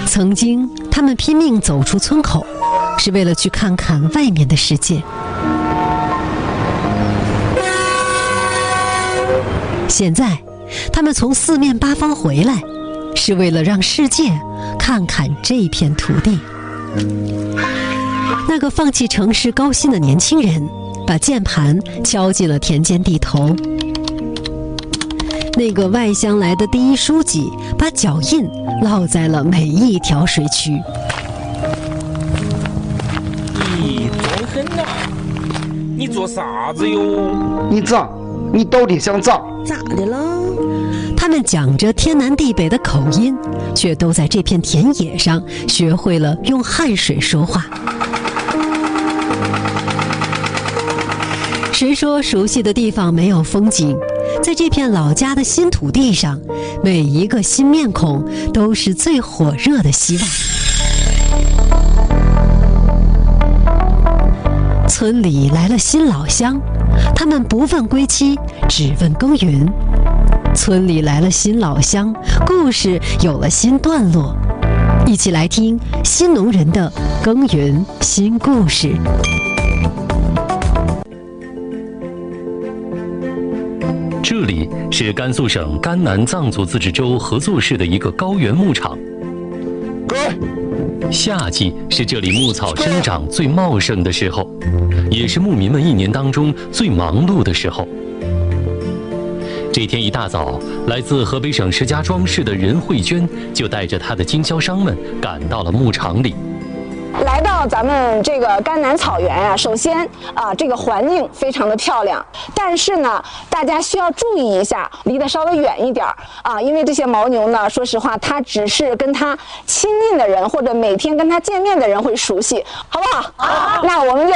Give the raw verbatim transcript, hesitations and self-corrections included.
曾经，他们拼命走出村口，是为了去看看外面的世界。现在，他们从四面八方回来，是为了让世界看看这片土地。那个放弃城市高薪的年轻人，把键盘敲进了田间地头。那个外乡来的第一书记，把脚印烙在了每一条水渠。 你装狠呐！你做啥子哟？ 你咋？你到底想咋？ 咋的了？ 他们讲着天南地北的口音，却都在这片田野上学会了用汉水说话。谁说熟悉的地方没有风景？在这片老家的新土地上，每一个新面孔都是最火热的希望。村里来了新老乡，他们不问归期，只问耕耘。村里来了新老乡，故事有了新段落。一起来听新农人的耕耘新故事。 这里是甘肃省甘南藏族自治州合作市的一个高原牧场。夏季是这里牧草生长最茂盛的时候，也是牧民们一年当中最忙碌的时候。这天一大早，来自河北省石家庄市的任慧娟就带着她的经销商们赶到了牧场里。 来到咱们这个甘南草原啊，首先啊，这个环境非常的漂亮，但是呢，大家需要注意一下，离得稍微远一点啊，因为这些牦牛呢，说实话，它只是跟它亲近的人或者每天跟它见面的人会熟悉，好不好？好，那我们就